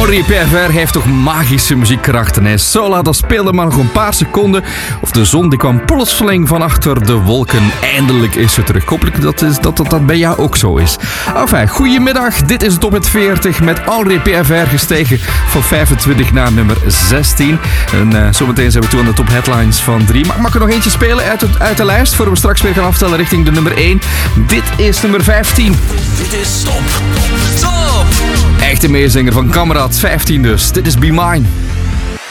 Henri Perver heeft toch magische muziekkrachten. Hè? Sola, dat speelde maar nog een paar seconden. Of de zon die kwam plotseling van achter de wolken. Eindelijk is ze terug. Hopelijk dat bij jou ook zo is. Enfin, goedemiddag. Dit is de Top met 40 met Henri Perver gestegen van 25 naar nummer 16. En zometeen zijn we toe aan de top headlines van 3. Mag ik er nog eentje spelen uit de lijst voor we straks weer gaan aftellen richting de nummer 1. Dit is nummer 15. Dit is Top. Echte meezinger van Kameraad, 15 dus. Dit is Be Mine.